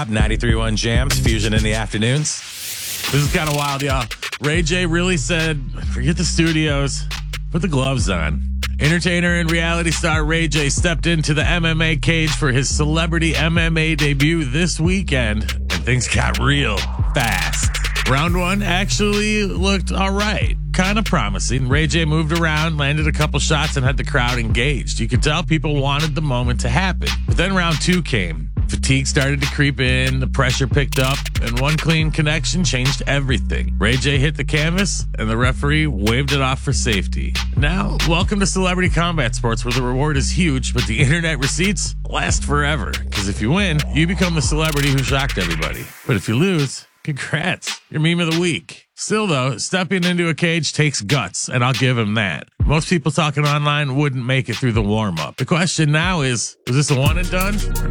top 93.1 Jams, Fusion in the afternoons. This is kind of wild, y'all. Ray J really said, forget the studios, put the gloves on. Entertainer and reality star Ray J stepped into the MMA cage for his celebrity MMA debut this weekend, and things got real fast. Round one actually looked all right, kind of promising. Ray J moved around, landed a couple shots, and had the crowd engaged. You could tell people wanted the moment to happen. But then round two came. Fatigue started to creep in, the pressure picked up, and one clean connection changed everything. Ray J hit the canvas, and the referee waved it off for safety. Now, welcome to Celebrity Combat Sports, where the reward is huge, but the internet receipts last forever. Because if you win, you become the celebrity who shocked everybody. But if you lose, congrats, you're meme of the week. Still though, stepping into a cage takes guts, and I'll give him that. Most people talking online wouldn't make it through the warm-up. The question now is this a one and done? Or